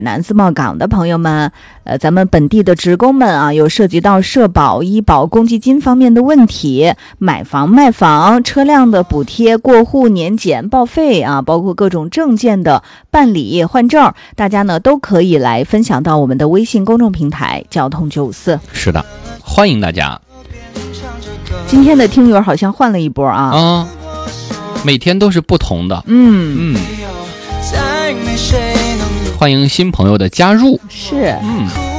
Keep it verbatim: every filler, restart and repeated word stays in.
南自贸港的朋友们，呃，咱们本地的职工们啊，有涉及到社保、医保、公积金方面的问题，买房、卖房、车辆的补贴、过户、年检、报废啊，包括各种证件的办理、换证，大家呢都可以来分享到我们的微信公众平台交通九五四。 是的，欢迎大家。 今天的听友好像换了一波啊， 啊，每天都是不同的。 嗯嗯，欢迎新朋友的加入。 是， 嗯。